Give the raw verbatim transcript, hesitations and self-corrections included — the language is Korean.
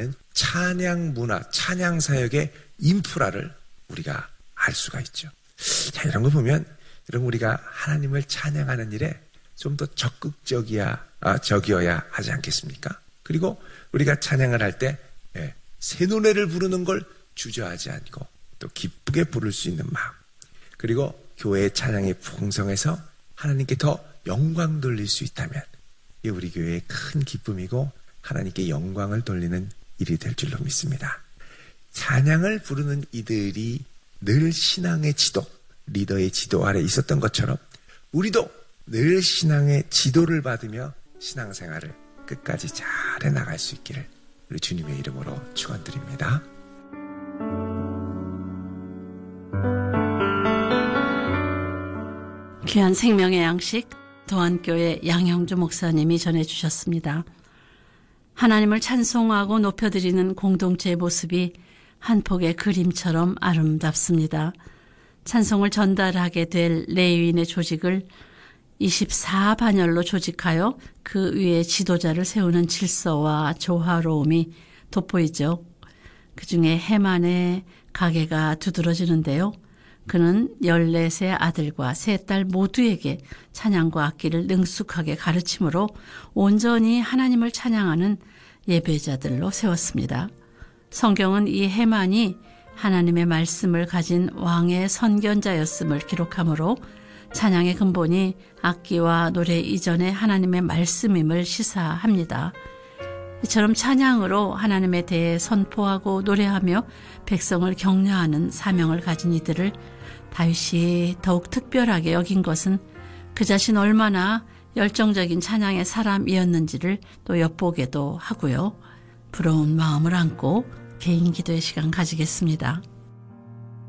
있는 찬양 문화, 찬양 사역의 인프라를 우리가 알 수가 있죠. 자, 이런 거 보면 여러분 우리가 하나님을 찬양하는 일에 좀 더 적극적이야, 아, 적이어야 하지 않겠습니까? 그리고 우리가 찬양을 할 때 예, 새 노래를 부르는 걸 주저하지 않고 또 기쁘게 부를 수 있는 마음, 그리고 교회의 찬양이 풍성해서 하나님께 더 영광 돌릴 수 있다면 이게 우리 교회의 큰 기쁨이고 하나님께 영광을 돌리는 일이 될 줄로 믿습니다. 찬양을 부르는 이들이 늘 신앙의 지도, 리더의 지도 아래 있었던 것처럼 우리도 늘 신앙의 지도를 받으며 신앙생활을 끝까지 잘 해나갈 수 있기를 우리 주님의 이름으로 축원드립니다. 귀한 생명의 양식 도안교회 양형주 목사님이 전해주셨습니다. 하나님을 찬송하고 높여드리는 공동체의 모습이 한 폭의 그림처럼 아름답습니다. 찬송을 전달하게 될 레위인의 조직을 이십사 반열로 조직하여 그 위에 지도자를 세우는 질서와 조화로움이 돋보이죠. 그 중에 해만의 가게가 두드러지는데요. 그는 열넷의 아들과 세 딸 모두에게 찬양과 악기를 능숙하게 가르침으로 온전히 하나님을 찬양하는 예배자들로 세웠습니다. 성경은 이 해만이 하나님의 말씀을 가진 왕의 선견자였음을 기록하므로 찬양의 근본이 악기와 노래 이전의 하나님의 말씀임을 시사합니다. 이처럼 찬양으로 하나님에 대해 선포하고 노래하며 백성을 격려하는 사명을 가진 이들을 다윗이 더욱 특별하게 여긴 것은 그 자신 얼마나 열정적인 찬양의 사람이었는지를 또 엿보게도 하고요. 부러운 마음을 안고 개인 기도의 시간 가지겠습니다.